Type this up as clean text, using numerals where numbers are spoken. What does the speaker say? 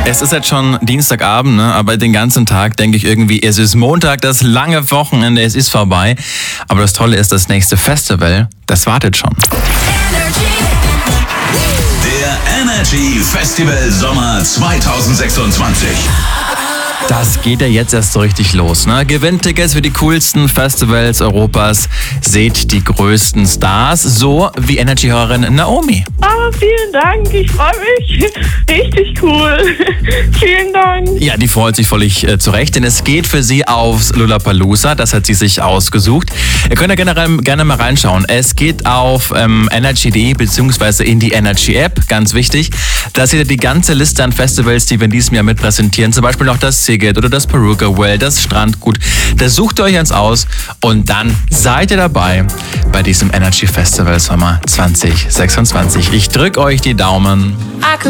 Es ist jetzt schon Dienstagabend, ne? Aber den ganzen Tag denke ich irgendwie, es ist Montag, das lange Wochenende, es ist vorbei. Aber das Tolle ist, das nächste Festival, das wartet schon. Der Energy Festival Sommer 2026. Das geht ja jetzt erst so richtig los, ne? Gewinnt Tickets für die coolsten Festivals Europas, seht die größten Stars, so wie Energy-Hörerin Naomi. Vielen Dank, ich freue mich. Richtig cool. Vielen Dank. Ja, die freut sich völlig zurecht, denn es geht für sie aufs Lollapalooza, das hat sie sich ausgesucht. Ihr könnt ja gerne mal reinschauen. Es geht auf energy.de bzw. in die Energy-App, ganz wichtig. Da seht ihr die ganze Liste an Festivals, die wir in diesem Jahr mit präsentieren, zum Beispiel noch das Szigет oder das Peruka Well, das Strandgut. Da sucht ihr euch eins aus und dann seid ihr dabei bei diesem Energy Festival Sommer 2026. Ich drücke euch die Daumen.